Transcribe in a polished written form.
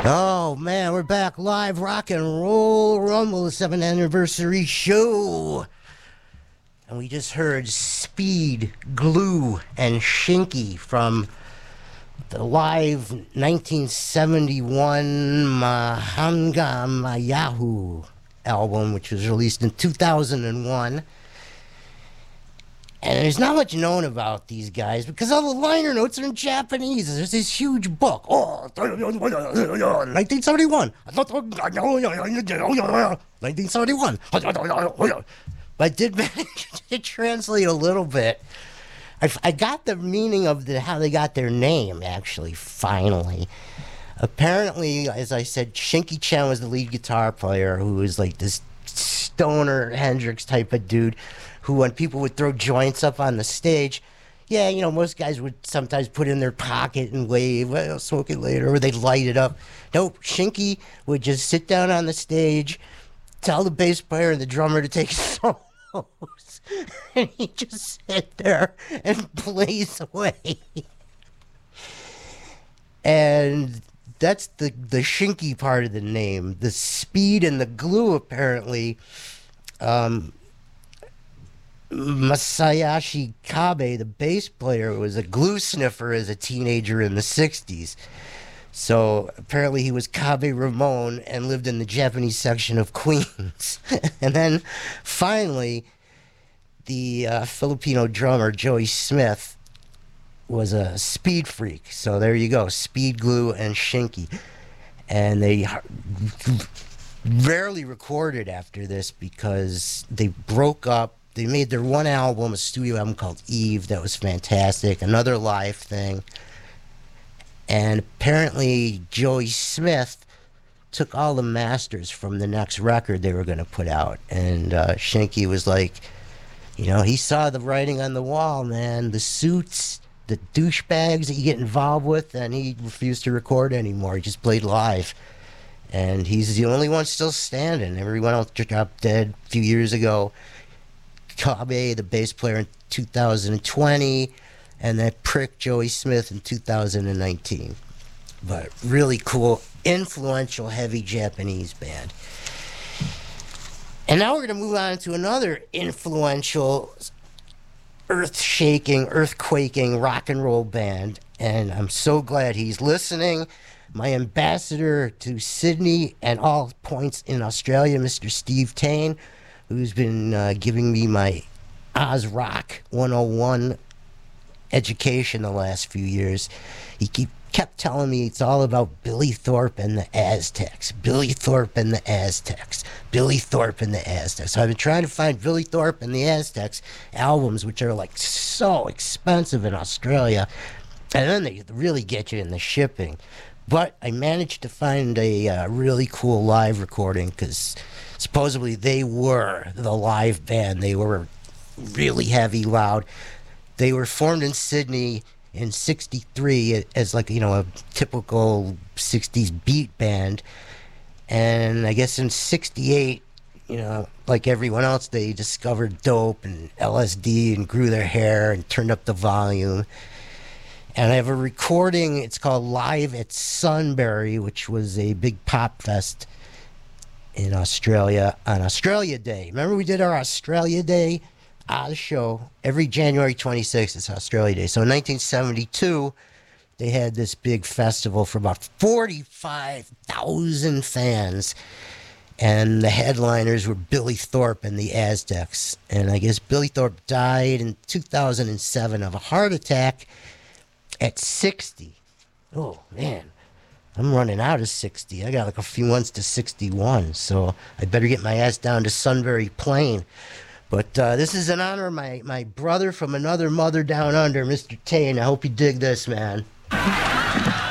Oh man, we're back live, rock and roll rumble, the 7th anniversary show. And we just heard Speed, Glue, and Shinky from the live 1971 Mahanga Mayahu album, which was released in 2001. And there's not much known about these guys because all the liner notes are in Japanese. There's this huge book. Oh, 1971. 1971. But I did manage to translate a little bit. I got the meaning of how they got their name, actually, finally. Apparently, as I said, Shinky Chen was the lead guitar player who was like this stoner Hendrix type of dude who, when people would throw joints up on the stage, yeah, you know, most guys would sometimes put it in their pocket and wave, well, I'll smoke it later, or they'd light it up. Nope, Shinky would just sit down on the stage, tell the bass player and the drummer to take solos, and he'd just sit there and blaze away. And that's the Shinky part of the name. The Speed and the Glue, apparently, Masayashi Kabe, the bass player, was a glue sniffer as a teenager in the 60s. So apparently he was Kabe Ramon and lived in the Japanese section of Queens. And then finally, the Filipino drummer, Joey Smith, was a speed freak. So there you go, Speed, Glue, and Shinky. And they rarely recorded after this because they broke up. They made their one album, a studio album called Eve, that was fantastic. Another live thing. And apparently Joey Smith took all the masters from the next record they were going to put out. And Shinky was like, you know, he saw the writing on the wall, man. The suits, the douchebags that you get involved with, and he refused to record anymore. He just played live. And he's the only one still standing. Everyone else dropped dead a few years ago. Kabe, the bass player, in 2020, and that prick Joey Smith in 2019. But really cool, influential, heavy Japanese band. And now we're going to move on to another influential, earth-shaking, earth-quaking rock and roll band. And I'm so glad he's listening. My ambassador to Sydney and all points in Australia, Mr. Steve Tane, who's been giving me my Oz Rock 101 education the last few years. He kept telling me it's all about Billy Thorpe and the Aztecs. Billy Thorpe and the Aztecs. Billy Thorpe and the Aztecs. So I've been trying to find Billy Thorpe and the Aztecs albums, which are like so expensive in Australia. And then they really get you in the shipping. But I managed to find a really cool live recording because supposedly they were the live band. They were really heavy, loud. They were formed in Sydney in 63 as like, you know, a typical 60s beat band. And I guess in 68, you know, like everyone else, they discovered dope and LSD and grew their hair and turned up the volume. And I have a recording, it's called Live at Sunbury, which was a big pop fest in Australia on Australia Day. Remember we did our Australia Day show every January 26th. It's Australia Day. So in 1972, they had this big festival for about 45,000 fans. And the headliners were Billy Thorpe and the Aztecs. And I guess Billy Thorpe died in 2007 of a heart attack at 60. Oh, man. I'm running out of 60. I got like a few months to 61, so I better get my ass down to Sunbury Plain. But this is in honor of my brother from another mother down under, Mr. Tane. I hope you dig this, man.